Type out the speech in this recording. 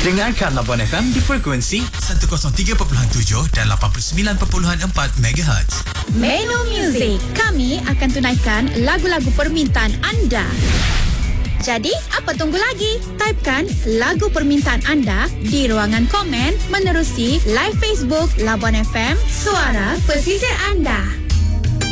Dengarkan Labuan FM di frekuensi 103.7 dan 89.4 MHz. Menu Muzik. Kami akan tunaikan lagu-lagu permintaan anda. Jadi, apa tunggu lagi? Typekan lagu permintaan anda di ruangan komen menerusi live Facebook Labuan FM, suara pesisir anda.